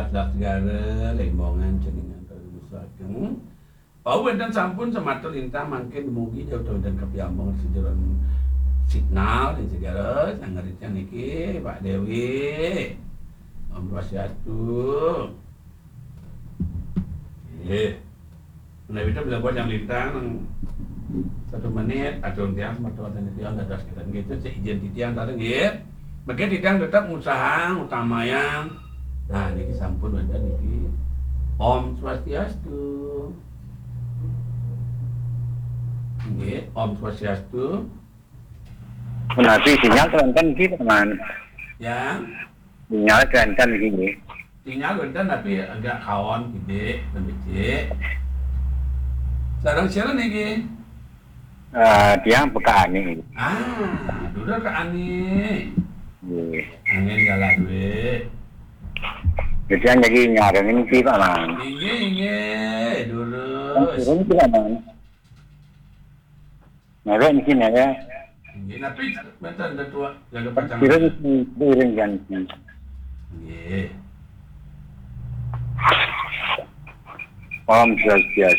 sehat-sehat segala lembongan ceningan terusakeun. Wenten sampun semata lintah mangke dumugi jauh-jauh dan kepiambang sejeron signal dan segala sangaritnya niki Pak Dewi. Om Swastiastu. Nah itu bila buat yang lintang 1 menit atau tiang semata dan tiang ada sekitar gitu seizin tiang tadi nggih. Mangke tiang tetap usaha utamanya. Nah niki sampun wenten niki. Om Swastiastu. Nggih, Om Swastiastu. Nanti sinyal terankan gitu teman. Ya. Sinyal terankan gini. Sinyal wenten tapi agak kawan gede dan becik. Sareng siapa niki? Dia bekani. Duduk ke Ani. Nggih. Angin galah duit. Jadi lagi nyarengin iki Pak Man. Inggih, lurus. Turun iki Pak Man. Nah, ini sini ya. Inggih, tapi benten tua jaga pacang. Turun ganti. Nggih. Om Swastiastu.